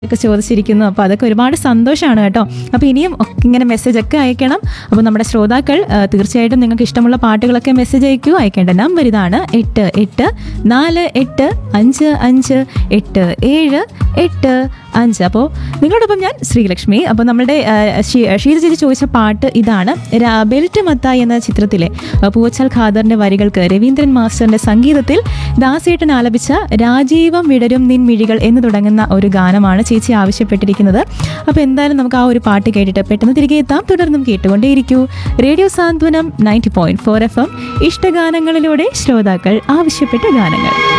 ഒക്കെ ചോദിച്ചിരിക്കുന്നു. അപ്പോൾ അതൊക്കെ ഒരുപാട് സന്തോഷമാണ് കേട്ടോ. അപ്പോൾ ഇനിയും ഇങ്ങനെ മെസ്സേജൊക്കെ അയക്കണം. അപ്പോൾ നമ്മുടെ ശ്രോതാക്കൾ തീർച്ചയായിട്ടും നിങ്ങൾക്ക് ഇഷ്ടമുള്ള പാട്ടുകളൊക്കെ മെസ്സേജ് അയക്കൂ. അയക്കേണ്ട നമ്പർ ഇതാണ് 8848558785. അപ്പോൾ നിങ്ങളോടൊപ്പം ഞാൻ ശ്രീലക്ഷ്മി. അപ്പോൾ നമ്മുടെ ഷീജ ചേച്ചി ചോദിച്ച പാട്ട് ഇതാണ്. ബെൽറ്റ് മത്തായി എന്ന ചിത്രത്തിലെ പൂവച്ചൽ ഖാദറിന്റെ വരികൾക്ക് രവീന്ദ്രൻ മാസ്റ്ററിന്റെ സംഗീതത്തിൽ ദാസേട്ടൻ ആലപിച്ച രാജീവം വിടരും നിൻ മിഴികൾ എന്ന് തുടങ്ങുന്ന ഒരു ഗാനമാണ് ചേച്ചി ആവശ്യപ്പെട്ടിരിക്കുന്നത്. അപ്പോൾ എന്തായാലും നമുക്ക് ആ ഒരു പാട്ട് കേട്ടിട്ട് പെട്ടെന്ന് തിരികെ എത്താം. തുടർന്നും കേട്ടുകൊണ്ടേയിരിക്കൂ റേഡിയോ സാന്ത്വനം 90.4 FM. ഇഷ്ടഗാനങ്ങളിലൂടെ ശ്രോതാക്കൾ ആവശ്യപ്പെട്ട ഗാനങ്ങൾ.